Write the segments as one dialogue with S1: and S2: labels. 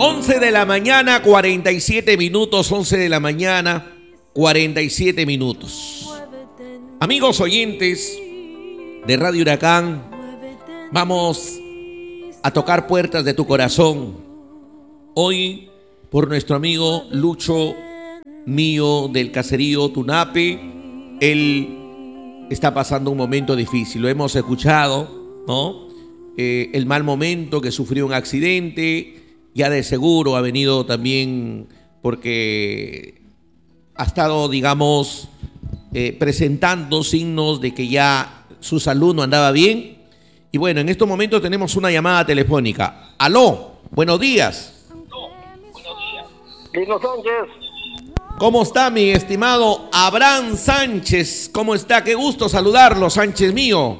S1: 11 de la mañana, 47 minutos, 11 de la mañana, 47 minutos. Amigos oyentes de Radio Huracán, vamos a tocar puertas de tu corazón. Hoy, por nuestro amigo Lucho Mío del caserío Tunape, él está pasando un momento difícil. Lo hemos escuchado, ¿no? El mal momento, que sufrió un accidente. Ya de seguro ha venido también porque ha estado, digamos, presentando signos de que ya su salud no andaba bien. Y bueno, en estos momentos tenemos una llamada telefónica. Aló, buenos días.
S2: Lino Sánchez.
S1: ¿Cómo está mi estimado Abraham Sánchez? ¿Cómo está? Qué gusto saludarlo, Sánchez mío.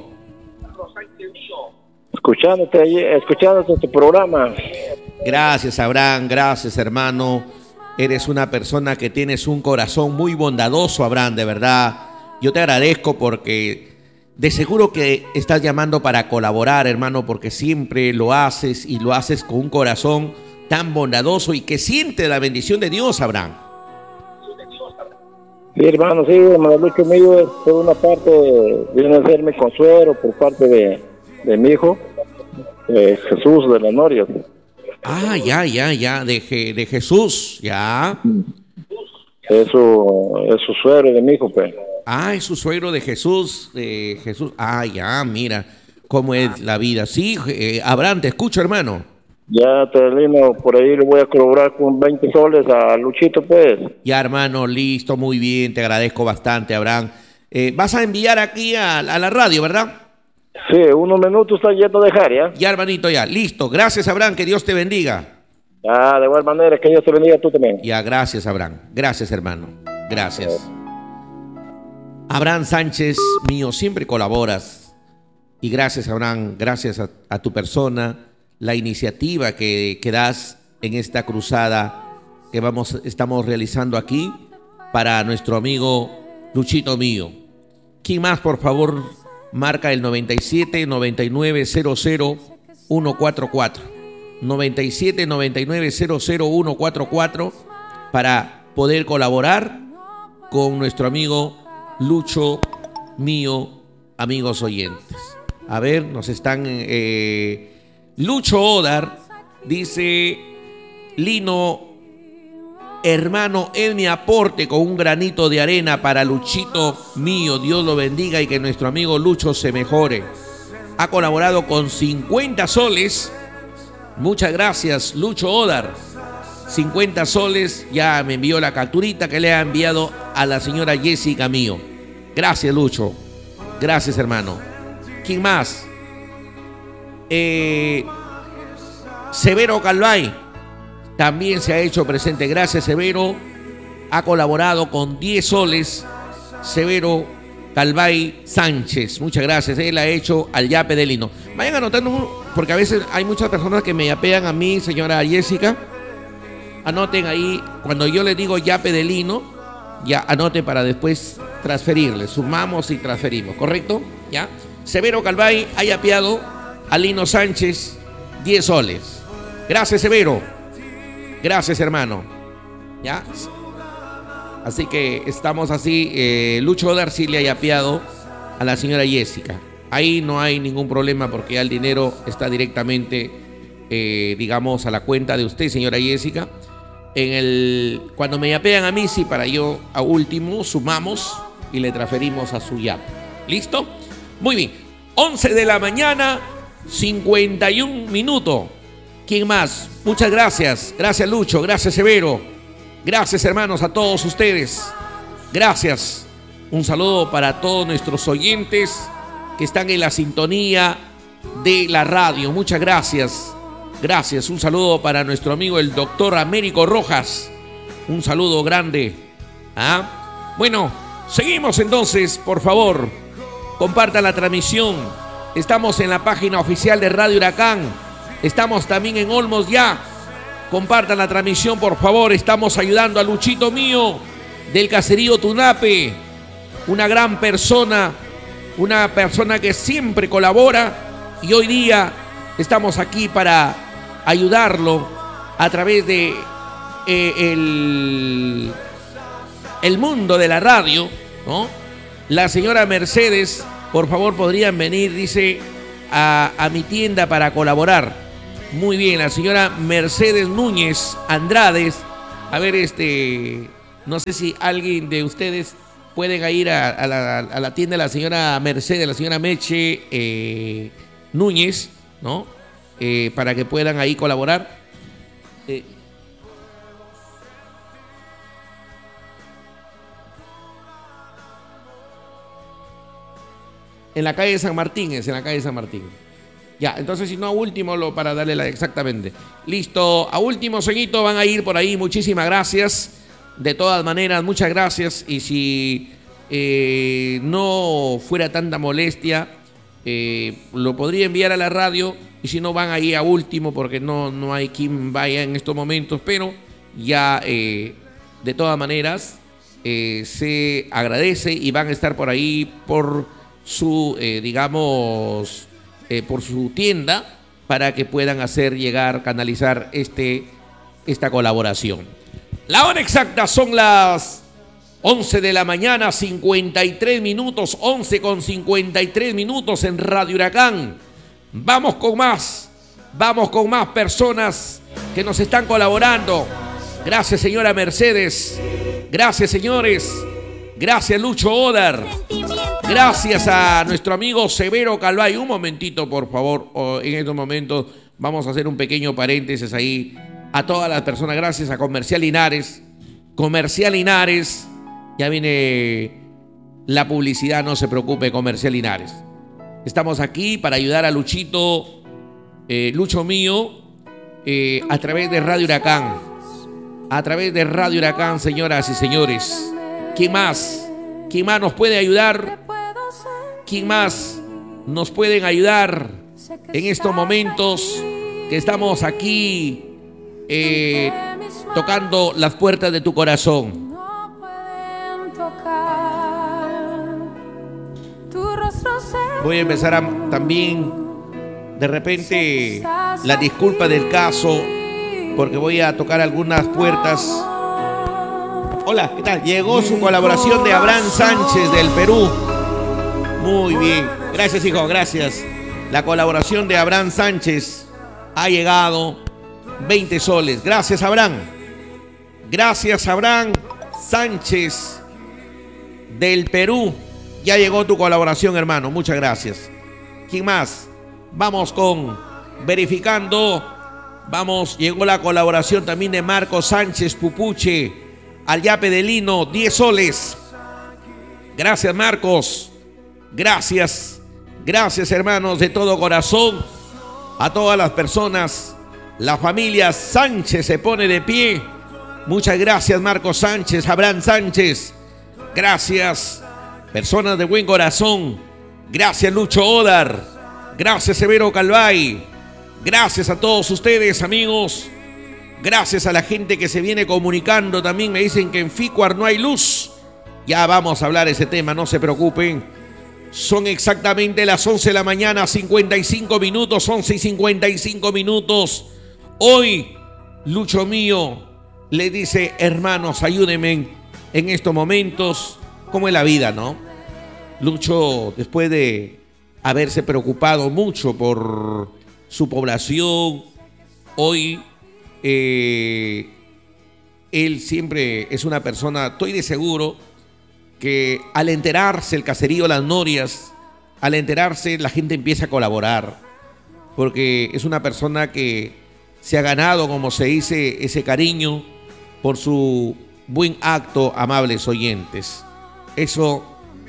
S2: Escuchándote tu programa.
S1: Gracias, Abraham, gracias, hermano. Eres una persona que tienes un corazón muy bondadoso, Abraham, de verdad. Yo te agradezco porque de seguro que estás llamando para colaborar, hermano, porque siempre lo haces y lo haces con un corazón tan bondadoso y que siente la bendición de Dios, Abraham.
S2: Sí, hermano, hermano Lucho Mío es por una parte, viene a ser mi consuelo por parte de mi hijo, Jesús de la Noria.
S1: Ah, ya, de Jesús, ya.
S2: Es su suegro de mi hijo, pues.
S1: Ah, es su suegro de Jesús, Ah, ya, mira cómo es la vida. Sí, Abraham, te escucho, hermano.
S2: Ya, Lino, por ahí le voy a colaborar con 20 soles a Luchito, pues.
S1: Ya, hermano, listo, muy bien, te agradezco bastante, Abraham. Vas a enviar aquí a la radio, ¿verdad?
S2: Sí, unos minutos está yendo a dejar, ¿ya?
S1: Ya, hermanito, ya, listo. Gracias, Abraham, que Dios te bendiga.
S2: Ah, de igual manera, que Dios te bendiga tú también.
S1: Ya, gracias, Abraham. Gracias, hermano. Gracias. Abraham Sánchez, mío, siempre colaboras. Y gracias, Abraham, gracias a tu persona, la iniciativa que das en esta cruzada que estamos realizando aquí para nuestro amigo Luchito Mío. ¿Quién más, por favor? Marca el 97 99 00 144. 97 99 00 144 para poder colaborar con nuestro amigo Lucho Mío, amigos oyentes. A ver, nos están... Lucho Odar dice: Lino, hermano, él me aporte con un granito de arena para Luchito Mío. Dios lo bendiga y que nuestro amigo Lucho se mejore. Ha colaborado con 50 soles. Muchas gracias, Lucho Odar. 50 soles. Ya me envió la capturita que le ha enviado a la señora Jessica Mío. Gracias, Lucho. Gracias, hermano. ¿Quién más? Severo Calvay también se ha hecho presente. Gracias, Severo. Ha colaborado con 10 soles. Severo Calvay Sánchez, muchas gracias. Él ha hecho al yape de Lino. Vayan anotando, porque a veces hay muchas personas que me yapean a mí, señora Jessica. Anoten ahí, cuando yo les digo yape de Lino, ya anoten para después transferirle. Sumamos y transferimos, ¿correcto? ¿Ya? Severo Calvay ha yapeado a Lino Sánchez 10 soles. Gracias, Severo. Gracias, hermano. ¿Ya? Así que estamos así. Lucho Darcy le ha yapeado a la señora Jessica. Ahí no hay ningún problema porque ya el dinero está directamente, digamos, a la cuenta de usted, señora Jessica. Cuando me yapean a mí, sí, para yo a último sumamos y le transferimos a su yape. ¿Listo? Muy bien. 11 de la mañana, 51 minutos. ¿Quién más? Muchas gracias. Gracias, Lucho. Gracias, Severo. Gracias, hermanos, a todos ustedes. Gracias. Un saludo para todos nuestros oyentes que están en la sintonía de la radio. Muchas gracias. Gracias. Un saludo para nuestro amigo el doctor Américo Rojas. Un saludo grande. Bueno, seguimos entonces, por favor. Compartan la transmisión. Estamos en la página oficial de Radio Huracán. Estamos también en Olmos ya. Compartan la transmisión, por favor. Estamos ayudando a Luchito Mío del caserío Tunape. Una gran persona. Una persona que siempre colabora. Y hoy día estamos aquí para ayudarlo a través de el mundo de la radio, ¿no? La señora Mercedes, por favor, podrían venir, dice, a mi tienda para colaborar. Muy bien, la señora Mercedes Núñez Andrades. A ver, no sé si alguien de ustedes pueden ir a la tienda de la señora Mercedes, la señora Meche Núñez, ¿no? Para que puedan ahí colaborar. En la calle de San Martín, en la calle de San Martín. Ya, entonces si no, a último, para darle exactamente. Listo, a último, ceñito, van a ir por ahí. Muchísimas gracias. De todas maneras, muchas gracias. Y si no fuera tanta molestia, lo podría enviar a la radio. Y si no, van ahí a último, porque no hay quien vaya en estos momentos. Pero ya, de todas maneras, se agradece y van a estar por ahí por su, por su tienda, para que puedan hacer llegar, canalizar esta colaboración. La hora exacta son las 11 de la mañana, 53 minutos, 11:53 en Radio Huracán. Vamos con más personas que nos están colaborando. Gracias, señora Mercedes. Gracias, señores. Gracias, Lucho Odar. Gracias a nuestro amigo Severo Calvay. Un momentito, por favor. En estos momentos vamos a hacer un pequeño paréntesis ahí. A todas las personas, gracias a Comercial Linares. Comercial Linares. Ya viene la publicidad, no se preocupe, Comercial Linares. Estamos aquí para ayudar a Luchito, Lucho mío, a través de Radio Huracán. A través de Radio Huracán, señoras y señores. ¿Quién más? ¿Quién más nos puede ayudar? ¿Quién más nos pueden ayudar en estos momentos que estamos aquí tocando las puertas de tu corazón? Voy a empezar también, de repente, la disculpa del caso, porque voy a tocar algunas puertas. Hola, ¿qué tal? Llegó su colaboración de Abraham Sánchez del Perú. Muy bien. Gracias, hijo, gracias. La colaboración de Abraham Sánchez ha llegado. 20 soles. Gracias, Abraham. Gracias, Abraham Sánchez del Perú. Ya llegó tu colaboración, hermano. Muchas gracias. ¿Quién más? Vamos con verificando. Vamos, llegó la colaboración también de Marco Sánchez Pupuche al yape de lino, 10 soles. Gracias, Marcos. Gracias. Gracias, hermanos, de todo corazón. A todas las personas. La familia Sánchez se pone de pie. Muchas gracias, Marcos Sánchez, Abraham Sánchez. Gracias, personas de buen corazón. Gracias, Lucho Odar. Gracias, Severo Calvay. Gracias a todos ustedes, amigos. Gracias a la gente que se viene comunicando. También me dicen que en Ficuar no hay luz. Ya vamos a hablar de ese tema, no se preocupen. Son exactamente las 11 de la mañana, 55 minutos, 11:55. Hoy, Lucho mío le dice: hermanos, ayúdenme en estos momentos. ¿Cómo es la vida, no? Lucho, después de haberse preocupado mucho por su población, hoy él siempre es una persona, estoy de seguro, que al enterarse el caserío Las Norias, al enterarse la gente empieza a colaborar, porque es una persona que se ha ganado, como se dice, ese cariño por su buen acto, amables oyentes. Eso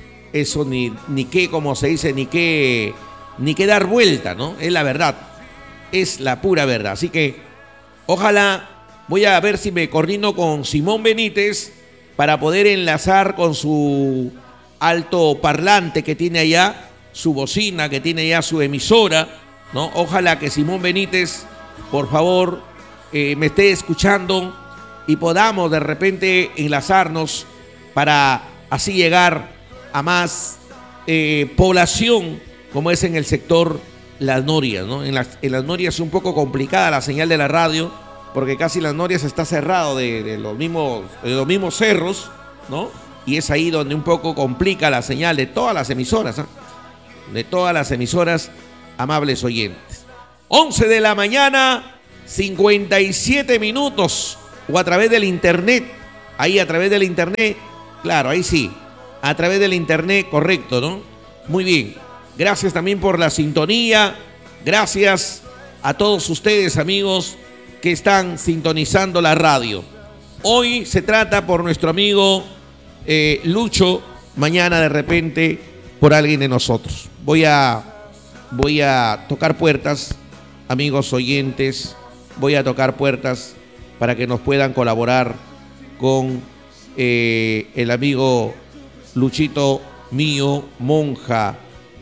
S1: ni qué, como se dice, ni qué dar vuelta, ¿no? Es la verdad, es la pura verdad. Así que ojalá, voy a ver si me coordino con Simón Benítez para poder enlazar con su alto parlante que tiene allá, su bocina que tiene allá, su emisora, ¿no? Ojalá que Simón Benítez, por favor, me esté escuchando y podamos de repente enlazarnos para así llegar a más población, como es en el sector Las Norias, ¿no? En Las Norias es un poco complicada la señal de la radio, porque casi Las Norias está cerrado de los mismos cerros, ¿no? Y es ahí donde un poco complica la señal de todas las emisoras, ¿eh? De todas las emisoras, amables oyentes. 11 de la mañana, 57 minutos, o a través del internet, ahí a través del internet, claro, ahí sí, a través del internet, correcto, ¿no? Muy bien, gracias también por la sintonía, gracias a todos ustedes, amigos, que están sintonizando la radio. Hoy se trata por nuestro amigo Lucho, mañana de repente por alguien de nosotros. Voy a tocar puertas, amigos oyentes, voy a tocar puertas para que nos puedan colaborar con el amigo Luchito Mío Monja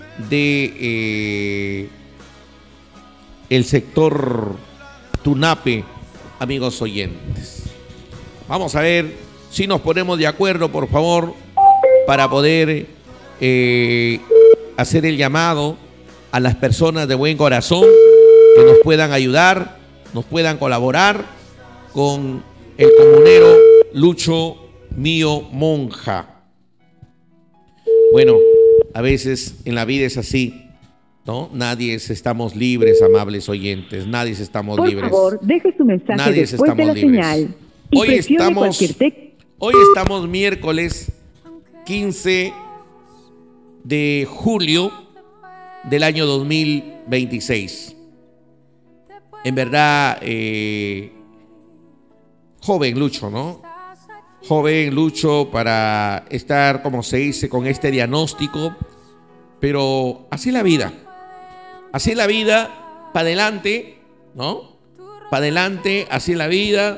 S1: de el sector Tunape, amigos oyentes. Vamos a ver si nos ponemos de acuerdo, por favor, para poder hacer el llamado a las personas de buen corazón que nos puedan ayudar, nos puedan colaborar con el comunero Lucho Mío Monja. Bueno, a veces en la vida es así, ¿no? Nadie estamos libres, amables oyentes, nadie estamos libres.
S3: Por favor, deje su mensaje después de la señal y presione cualquier tecla.
S1: Hoy estamos miércoles 15 de julio del año 2026. En verdad, joven Lucho, ¿no? Joven Lucho para estar, como se dice, con este diagnóstico, pero así es la vida. Así es la vida, para adelante, ¿no? Para adelante, así es la vida.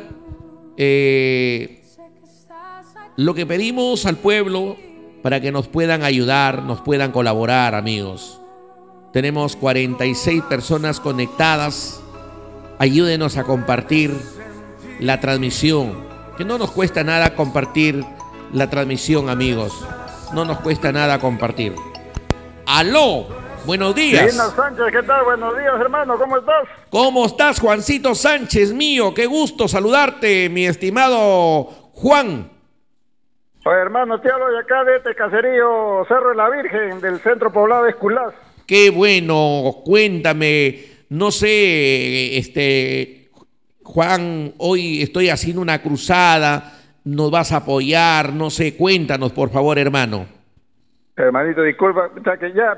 S1: Lo que pedimos al pueblo para que nos puedan ayudar, nos puedan colaborar, amigos. Tenemos 46 personas conectadas. Ayúdenos a compartir la transmisión, que no nos cuesta nada compartir la transmisión, amigos. No nos cuesta nada compartir. ¡Aló! Buenos días.
S4: Lina Sánchez, ¿qué tal? Buenos días, hermano, ¿cómo estás?
S1: ¿Cómo estás, Juancito Sánchez mío? Qué gusto saludarte, mi estimado Juan.
S4: Oye, hermano, te hablo de acá, de este caserío Cerro de la Virgen, del centro poblado de Esculás.
S1: Qué bueno, cuéntame. No sé, Juan, hoy estoy haciendo una cruzada, nos vas a apoyar, no sé, cuéntanos, por favor, hermano.
S4: Hermanito, disculpa, o sea que ya,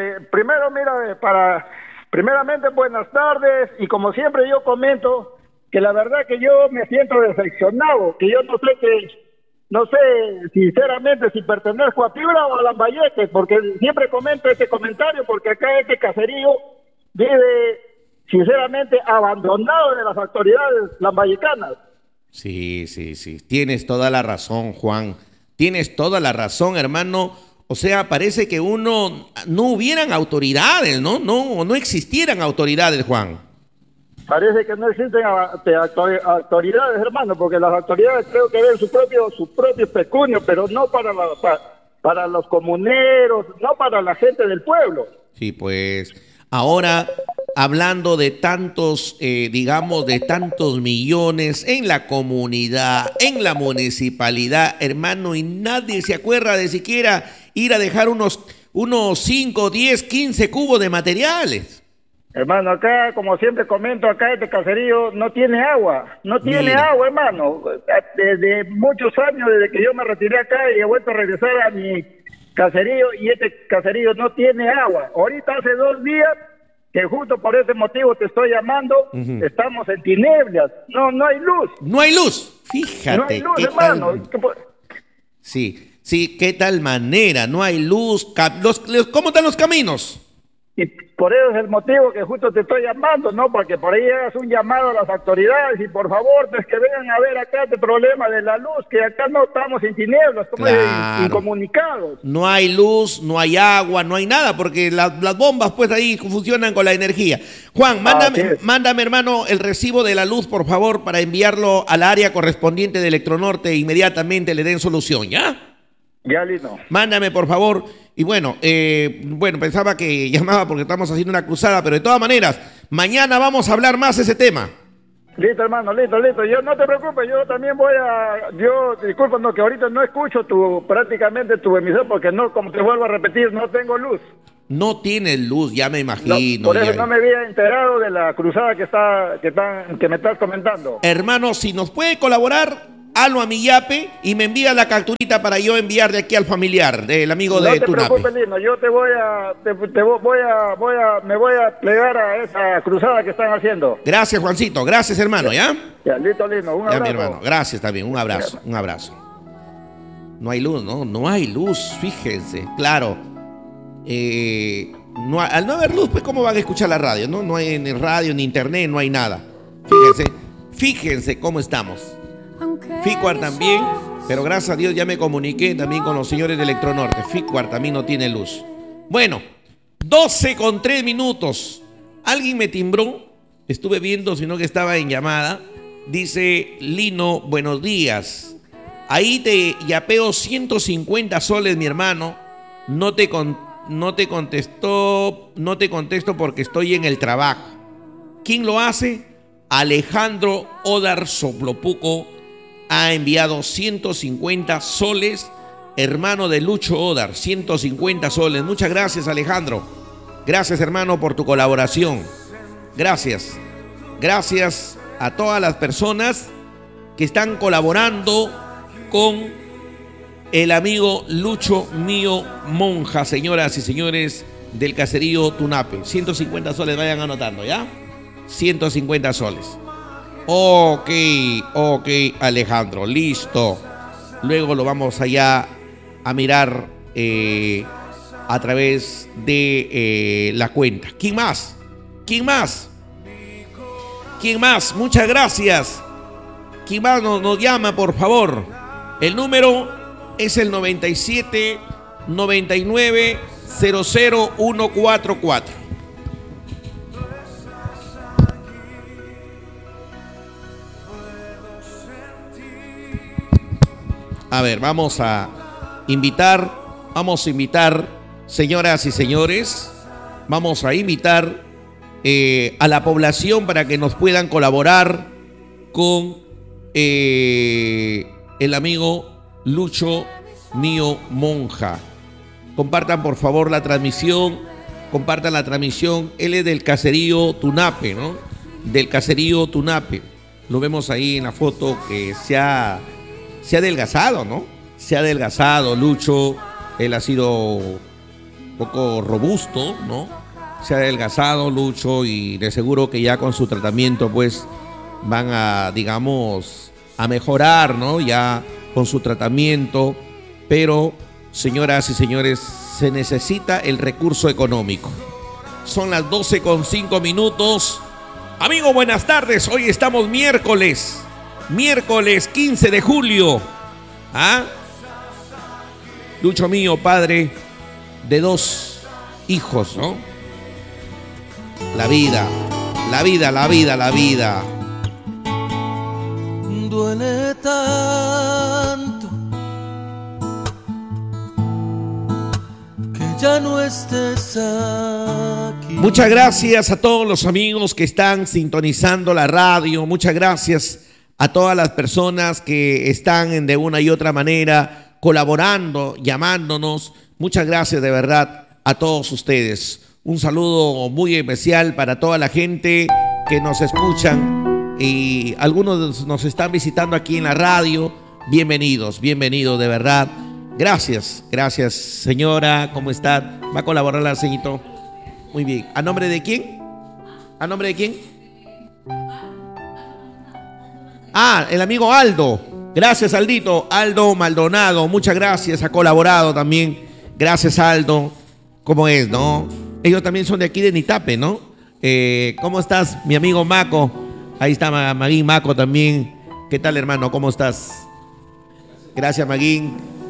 S4: primeramente buenas tardes, y como siempre yo comento, que la verdad que yo me siento decepcionado, que yo no sé sinceramente si pertenezco a Piura o a Lambayeque, porque siempre comento este comentario, porque acá este caserío vive sinceramente abandonado de las autoridades lambayecanas.
S1: Sí, tienes toda la razón, Juan, tienes toda la razón, hermano. O sea, parece que no hubieran autoridades, no existieran autoridades, Juan.
S4: Parece que no existen autoridades, hermano, porque las autoridades creo que ven su propio pecunio, pero no para los comuneros, no para la gente del pueblo.
S1: Sí, pues, ahora, hablando de tantos, de tantos millones en la comunidad, en la municipalidad, hermano, y nadie se acuerda de siquiera ir a dejar unos 5, 10, 15 cubos de materiales.
S4: Hermano, acá, como siempre comento, acá este caserío no tiene agua, hermano. Desde muchos años, desde que yo me retiré acá y he vuelto a regresar a mi caserío, y este caserío no tiene agua. Ahorita hace 2 días, que justo por ese motivo te estoy llamando, estamos en tinieblas, no hay luz.
S1: No hay luz, fíjate.
S4: No hay luz, hermano.
S1: Sí, qué tal manera, no hay luz. ¿Cómo están los caminos?
S4: Y por eso es el motivo que justo te estoy llamando, ¿no? Porque por ahí hagas un llamado a las autoridades y por favor, pues que vengan a ver acá este problema de la luz, que acá no estamos en tinieblas, estamos incomunicados.
S1: No hay luz, no hay agua, no hay nada, porque las bombas pues ahí funcionan con la energía. Juan, mándame, hermano, el recibo de la luz, por favor, para enviarlo al área correspondiente de Electronorte e inmediatamente le den solución, ¿ya?
S4: Ya, Lino.
S1: Mándame, por favor. Y bueno, pensaba que llamaba porque estamos haciendo una cruzada, pero de todas maneras, mañana vamos a hablar más de ese tema.
S4: Listo, hermano, listo. Yo no te preocupes, yo también disculpa, no, que ahorita no escucho prácticamente tu emisión porque no, como te vuelvo a repetir, no tengo luz.
S1: No tienes luz, ya me imagino.
S4: No, por eso
S1: ya.
S4: no me había enterado de la cruzada que me estás comentando.
S1: Hermano, si nos puede colaborar, hazlo a mi yape y me envía la capturita para yo enviar de aquí al familiar, del amigo de Tunape.
S4: No te preocupes, Lino, yo me voy a plegar a esa cruzada que están haciendo.
S1: Gracias, Juancito, gracias, hermano, ¿ya?
S4: Ya, listo, Lino, un abrazo.
S1: Ya, mi hermano, gracias también, un abrazo. No hay luz, ¿no? No hay luz, fíjense, claro. Al no haber luz, pues ¿cómo van a escuchar la radio? No hay ni radio, ni internet, no hay nada. Fíjense cómo estamos. Ficuar también, pero gracias a Dios ya me comuniqué también con los señores de Electronorte. Ficuar también no tiene luz. Bueno, 12:03. Alguien me timbró, estuve viendo, sino que estaba en llamada. Dice Lino, buenos días. Ahí te yapeo 150 soles, mi hermano. No te contesto porque estoy en el trabajo. ¿Quién lo hace? Alejandro Odar Soplopuco ha enviado 150 soles, hermano de Lucho Odar, 150 soles. Muchas gracias, Alejandro. Gracias, hermano, por tu colaboración. Gracias. Gracias a todas las personas que están colaborando con el amigo Lucho Mío Monja, señoras y señores del caserío Tunape. 150 soles, vayan anotando, ¿ya? 150 soles. Ok, Alejandro, listo. Luego lo vamos allá a mirar a través de la cuenta. ¿Quién más? Muchas gracias. ¿Quién más nos llama, por favor? El número es el 97 99 00 144. A ver, vamos a invitar, señoras y señores, vamos a invitar a la población para que nos puedan colaborar con el amigo Lucho Mío Monja. Compartan por favor la transmisión, él es del caserío Tunape, ¿no? Del caserío Tunape. Lo vemos ahí en la foto que se ha adelgazado, ¿no? Se ha adelgazado Lucho, él ha sido un poco robusto, ¿no? Se ha adelgazado Lucho y de seguro que ya con su tratamiento pues van a, digamos, a mejorar, ¿no? Ya con su tratamiento, pero señoras y señores, se necesita el recurso económico. Son las 12:05. Amigo, buenas tardes, hoy estamos miércoles 15 de julio. Lucho Mío, padre de 2 hijos, ¿no? La vida.
S5: Duele tanto que ya no estés aquí.
S1: Muchas gracias a todos los amigos que están sintonizando la radio. Muchas gracias a todas las personas que están de una y otra manera colaborando, llamándonos. Muchas gracias de verdad a todos ustedes. Un saludo muy especial para toda la gente que nos escuchan y algunos nos están visitando aquí en la radio. Bienvenidos de verdad. Gracias, señora, ¿cómo está? ¿Va a colaborar la señorita? Muy bien. ¿A nombre de quién? El amigo Aldo. Gracias, Aldito. Aldo Maldonado, muchas gracias, ha colaborado también. Gracias, Aldo. ¿Cómo es, no? Ellos también son de aquí de Nitape, ¿no? ¿Cómo estás, mi amigo Maco? Ahí está Maguín Maco también. ¿Qué tal, hermano? ¿Cómo estás? Gracias, Maguín.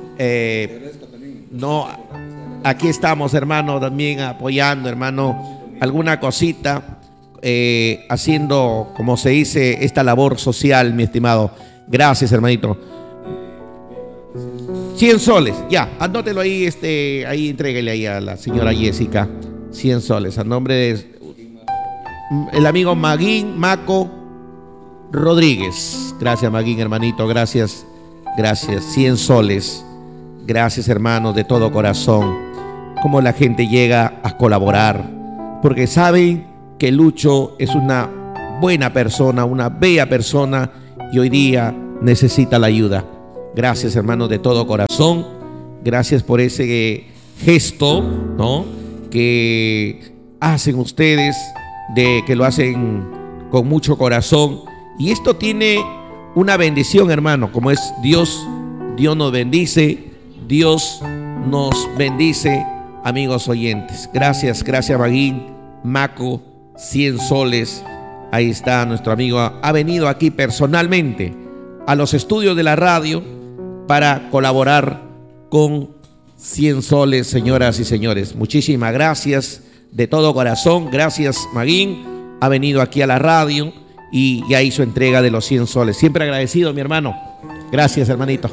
S1: No, aquí estamos, hermano, también apoyando, hermano, alguna cosita, haciendo, como se dice, esta labor social, mi estimado. Gracias, hermanito. 100 soles, ya, anótelo ahí, ahí entréguele ahí a la señora Jessica. 100 soles, a nombre de el amigo Maguín Maco. Rodríguez. Gracias, Maguín, hermanito, gracias, gracias. 100 soles. Gracias, hermanos, de todo corazón. Cómo la gente llega a colaborar, porque saben que Lucho es una buena persona, una bella persona, y hoy día necesita la ayuda. Gracias, hermanos, de todo corazón. Gracias por ese gesto, ¿no?, que hacen ustedes, de que lo hacen con mucho corazón. Y esto tiene una bendición, hermano, como es Dios. Dios nos bendice, Dios nos bendice, amigos oyentes. Gracias, gracias, Maguín, Maco, 100 soles. Ahí está nuestro amigo, ha venido aquí personalmente a los estudios de la radio para colaborar con 100 soles, señoras y señores. Muchísimas gracias de todo corazón. Gracias, Maguín. Ha venido aquí a la radio y ya hizo entrega de los 100 soles. Siempre agradecido, mi hermano. Gracias, hermanito.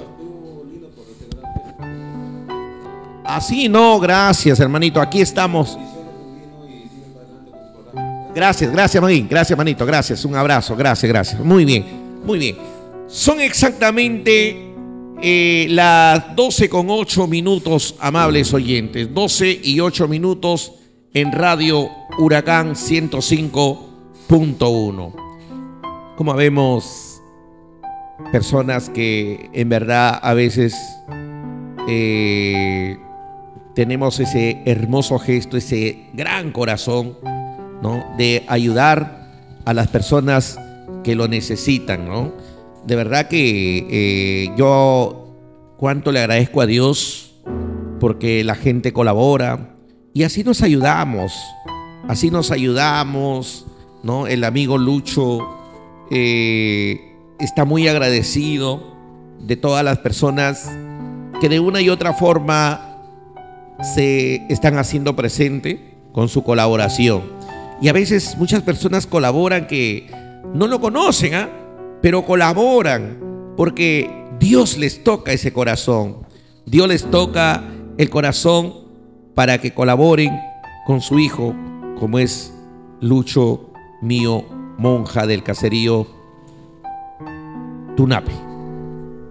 S1: Así no, gracias, hermanito. Aquí estamos. Gracias, gracias, Maguín. Gracias, hermanito. Gracias. Un abrazo. Gracias, gracias. Muy bien, muy bien. Son exactamente las 12:08, amables oyentes. 12:08 en Radio Huracán 105.1. Como vemos, personas que en verdad a veces tenemos ese hermoso gesto, ese gran corazón, ¿no?, de ayudar a las personas que lo necesitan, ¿no? De verdad que yo cuánto le agradezco a Dios porque la gente colabora y así nos ayudamos, ¿no? El amigo Lucho está muy agradecido de todas las personas que de una y otra forma se están haciendo presente con su colaboración. Y a veces muchas personas colaboran que no lo conocen, pero colaboran porque Dios les toca ese corazón. Dios les toca el corazón para que colaboren con su hijo, como es Lucho Mío Monja del caserío Tunape.